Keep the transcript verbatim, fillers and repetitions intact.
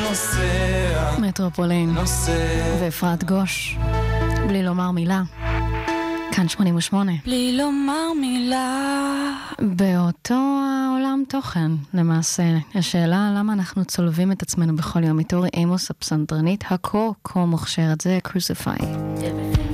נוסע, מטרופולין נוסע, ואפרת גוש, בלי לומר מילה. כאן שמונים ושמונה. בלי לומר מילה. באותו העולם תוכן, למעשה. השאלה למה אנחנו צולבים את עצמנו בכל יום. מתורי עמוס הפסנתרנית, הכה כה מוכשרת, זה קרוסיפיי.